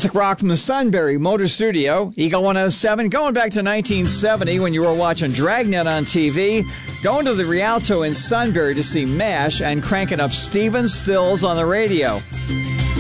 Classic rock from the Sunbury Motor Studio. Eagle 107, going back to 1970 when you were watching Dragnet on TV, going to the Rialto in Sunbury to see MASH, and cranking up Stephen Stills on the radio.